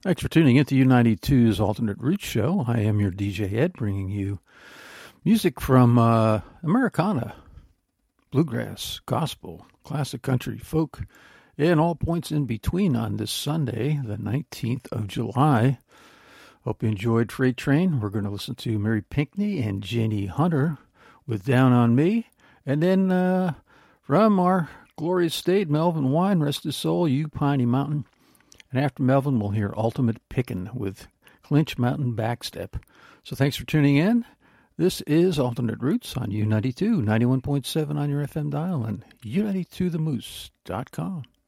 Thanks for tuning in to U92's Alternate Roots Show. I am your DJ Ed, bringing you music from Americana, bluegrass, gospel, classic country, folk, and all points in between on this Sunday, the 19th of July. Hope you enjoyed Freight Train. We're going to listen to Mary Pinckney and Jenny Hunter with Down on Me. And then from our glorious state, Melvin Wine, rest his soul, You Piney Mountain. And after Melvin, we'll hear Ultimate Pickin' with Clinch Mountain Backstep. So thanks for tuning in. This is Alternate Roots on U92, 91.7 on your FM dial, and U92themoose.com.